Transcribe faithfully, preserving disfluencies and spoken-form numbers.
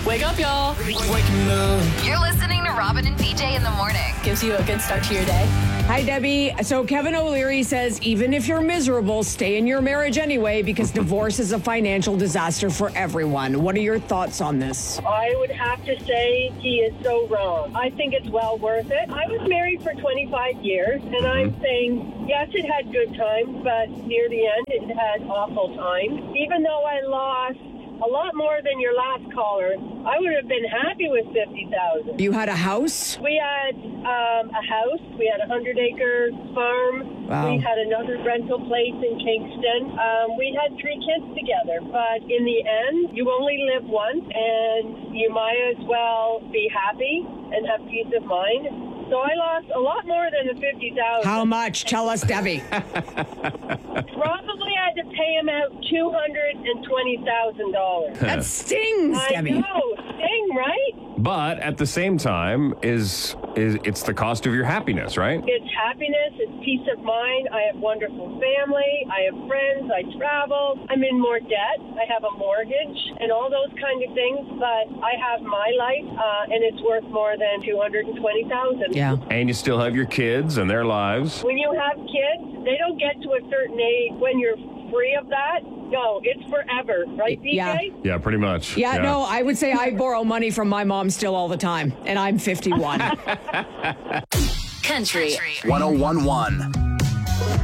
Wake up, y'all. Waking up. You're listening to Robin and B J in the morning. Gives you a good start to your day. Hi, Debbie. So Kevin O'Leary says, even if you're miserable, stay in your marriage anyway because divorce is a financial disaster for everyone. What are your thoughts on this? I would have to say he is so wrong. I think it's well worth it. I was married for twenty-five years, and I'm saying, yes, it had good times, but near the end, it had awful times. Even though I lost a lot more than your last caller, I would have been happy with fifty thousand. You had a house? We had um, a house. We had a hundred acre farm. Wow. We had another rental place in Kingston. Um, we had three kids together. But in the end, you only live once, and you might as well be happy and have peace of mind. So I lost a lot more than the fifty thousand. How much? Tell us, Debbie. Probably had to pay him out two hundred and twenty thousand dollars. That stings, I Debbie. know, sting, right? But at the same time, is is it's the cost of your happiness, right? It's happiness, it's peace of mind. I have wonderful family. I have friends. I travel. I'm in more debt. I have a mortgage and all those kind of things. But I have my life, uh, and it's worth more than two hundred and twenty thousand. Yeah. And you still have your kids and their lives. When you have kids, they don't get to a certain age when you're free of that. No, it's forever, right, D J? Yeah. Yeah, pretty much. Yeah, no, I would say I borrow money from my mom still all the time, and I'm fifty-one. Country. one oh one point one